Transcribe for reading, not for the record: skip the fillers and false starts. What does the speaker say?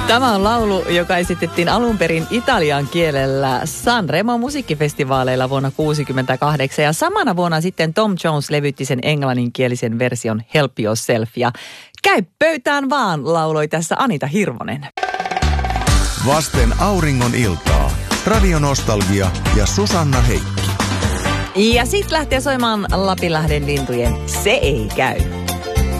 Tämä on laulu, joka esitettiin alun perin italian kielellä Sanremo musiikkifestivaaleilla vuonna 1968. Ja samana vuonna sitten Tom Jones levytti sen englanninkielisen version Help Yourself. Ja käy pöytään vaan, lauloi tässä Anita Hirvonen. Vasten auringon iltaa. Radio Nostalgia ja Susanna Heikki. Ja sitten lähtee soimaan Lapinlahden lintujen Se ei käy.